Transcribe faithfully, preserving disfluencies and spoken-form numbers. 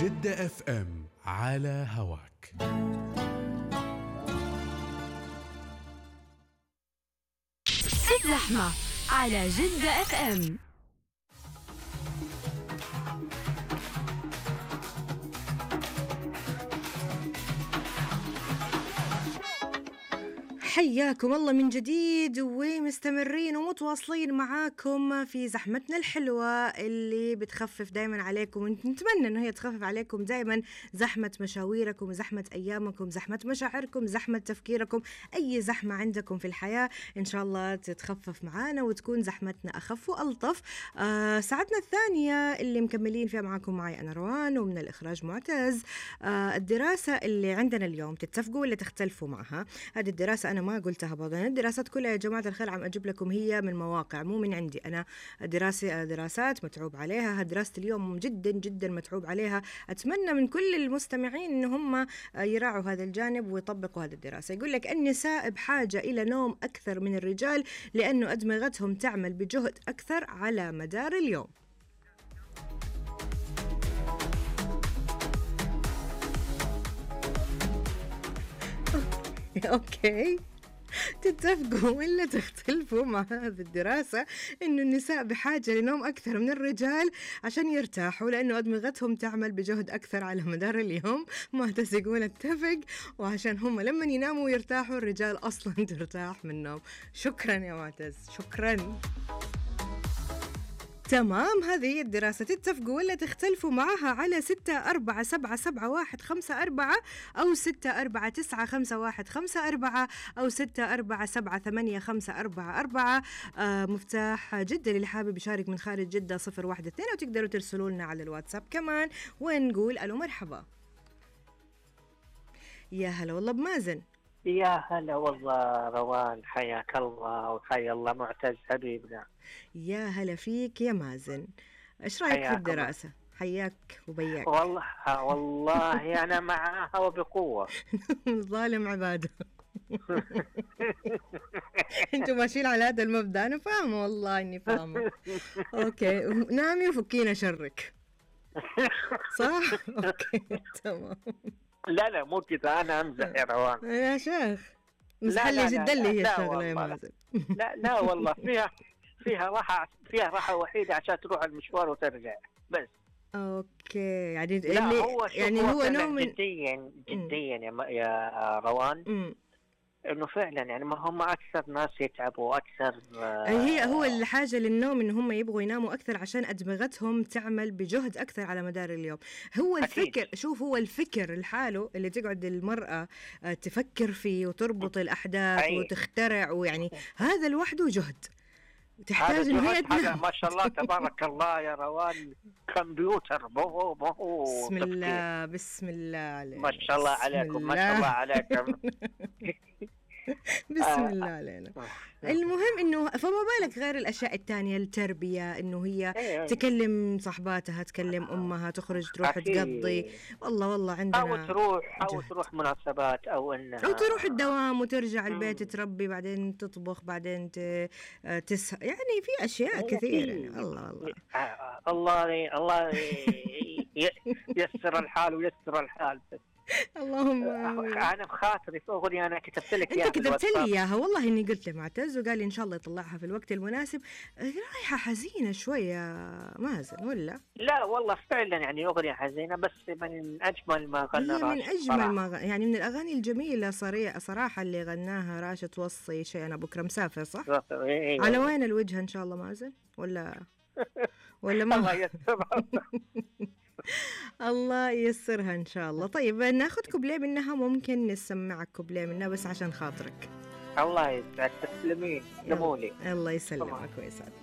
جدة اف ام على هواك. الزحمة على جدة اف ام. حياكم الله من جديد ومستمرين ومتواصلين معاكم في زحمتنا الحلوة اللي بتخفف دايما عليكم، ونتمنى انه هي تخفف عليكم دايما زحمة مشاويركم، زحمة ايامكم، زحمة مشاعركم، زحمة تفكيركم، اي زحمة عندكم في الحياة ان شاء الله تتخفف معانا وتكون زحمتنا اخف والطف. آه ساعتنا الثانية اللي مكملين فيها معاكم، معي انا روان ومن الاخراج معتز. آه الدراسة اللي عندنا اليوم تتفقوا ولا تختلفوا معها؟ هذه الدراسة انا ما قلتها برضه، يعني الدراسات كلها يا جماعة الخير عم أجيب لكم هي من مواقع مو من عندي أنا. دراسة دراسات متعوب عليها، دراسة اليوم جدا جدا متعوب عليها. أتمنى من كل المستمعين إن هم يراعوا هذا الجانب ويطبقوا هذه الدراسة. يقول لك النساء بحاجة إلى نوم أكثر من الرجال لأنه أدمغتهم تعمل بجهد أكثر على مدار اليوم. أوكي، تتفقوا ولا تختلفوا مع هذه الدراسة إنه النساء بحاجة لنوم أكثر من الرجال عشان يرتاحوا لأنه أدمغتهم تعمل بجهد أكثر على مدار اليوم؟ معتز يقول اتفق، وعشان هم لما يناموا ويرتاحوا الرجال أصلا ترتاح من النوم. شكرا يا معتز، شكرا. تمام، هذه هي الدراسة. تتفقوا ولا تختلفوا معها؟ على ستة أربعة سبعة سبعة واحد خمسة أربعة أو ستة أربعة تسعة خمسة واحد خمسة أربعة أو ستة أربعة سبعة ثمانية خمسة أربعة أربعة. آه مفتاح جدة اللي حابب يشارك من خارج جدة صفر واحد اثنين، وتقدروا ترسلوا لنا على الواتساب كمان ونقول ألو مرحبا. يا هلا والله بمازن. يا هلا والله روان، حياك الله وحيا الله معتز حبيبنا. يا هلا فيك يا مازن، ايش رايك في الدراسة؟ حياك وبياك. والله والله انا معاها وبقوة. ظالم عباده. انتوا ماشيين على هذا المبدأ، انا فاهمه والله اني فاهمه. اوكي نامي وفكينا شرك. صح اوكي تمام. لا لا مو كذا، انا امزح يا روان يا شيخ. بس خلي جدا لي هي الشغله يا مازن. لا لا والله فيها فيها راحه، فيها راحه وحيده عشان تروح المشوار وترجع بس. اوكي يعني لا اللي هو يعني هو نوم جديا جديا يا يا روان، م. انه فعلا يعني ما هم اكثر ناس يتعبوا اكثر. هي هو الحاجه للنوم ان هم يبغوا يناموا اكثر عشان ادمغتهم تعمل بجهد اكثر على مدار اليوم. هو الفكر أكيد. شوف هو الفكر الحاله اللي تقعد المراه تفكر فيه وتربط الاحداث أي. وتخترع، ويعني هذا لوحده جهد، تحتاج ان هي تنام. ما شاء الله تبارك الله يا روان، كمبيوتر مو مو بسم الله بسم الله عليك، ما شاء الله عليكم، ما شاء الله عليكم. بسم الله علينا. المهم انه فما بالك غير الاشياء التانية، التربية، انه هي تكلم صاحباتها، تكلم امها، تخرج تروح تقضي. والله والله عندنا او تروح او تروح مناسبات او انها او تروح الدوام وترجع البيت تربي، بعدين تطبخ، بعدين تسهر، يعني في اشياء كثيرة يعني. الله الله الله الله ييسر الحال ويسر الحال. اللهم انا بخاطري في اغنيه انا كتبت لك اياها، انت كتبت لي اياها والله، اني قلت لمعتز وقال لي ان شاء الله يطلعها في الوقت المناسب. رايحه حزينه شويه مازن ولا لا؟ والله فعلا يعني اغنيه حزينه بس من اجمل ما غنى راشد. من اجمل ما غ... يعني من الاغاني الجميله صريح صراحه اللي غناها راشد. توصي شيء انا بكره مسافر صح؟ إيه على وين الوجهه ان شاء الله مازن ولا ولا ما الله يستر. الله ييسرها ان شاء الله. طيب ناخذ كوبليه منها، ممكن نسمعك كوبليه منها بس عشان خاطرك. الله يسعدك، تسلمين تسلمولي. الله يسلمك ويسعدك.